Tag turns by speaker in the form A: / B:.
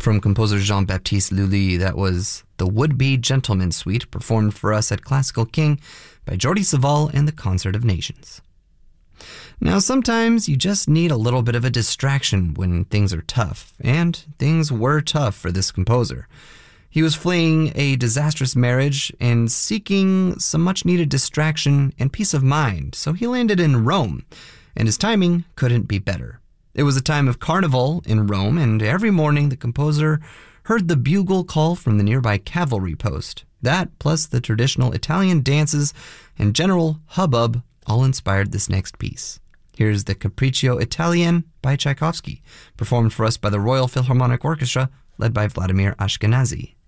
A: From composer Jean-Baptiste Lully, that was The Would-Be Gentleman Suite, performed for us at Classical King by Jordi Savall and the Concert of Nations. Now, sometimes you just need a little bit of a distraction when things are tough, and things were tough for this composer. He was fleeing a disastrous marriage and seeking some much-needed distraction and peace of mind, so he landed in Rome, and his timing couldn't be better. It was a time of carnival in Rome, and every morning the composer heard the bugle call from the nearby cavalry post. That, plus the traditional Italian dances and general hubbub, all inspired this next piece. Here's the Capriccio Italien by Tchaikovsky, performed for us by the Royal Philharmonic Orchestra, led by Vladimir Ashkenazy.